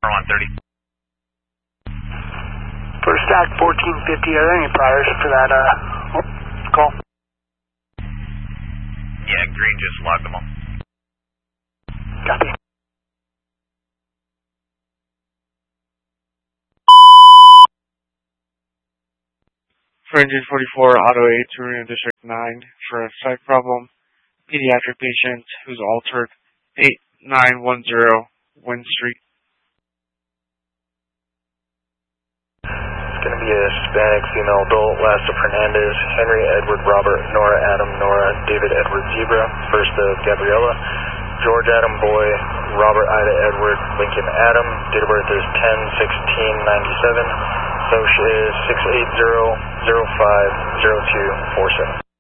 130. For stack 1450, are there any priors for that call? Yeah, green just logged them all. Copy. For engine 44, Auto 8 to Reno District 9 for a site problem. Pediatric patient who's altered 8910 Wynn Street. It's going to be a Hispanic female adult, last of Hernandez, Henry Edward Robert Nora Adam Nora David Edward Zebra, first of Gabriella, George Adam Boy, Robert Ida Edward Lincoln Adam, date of birth is 10/16/97, SOCIAL is 680050247.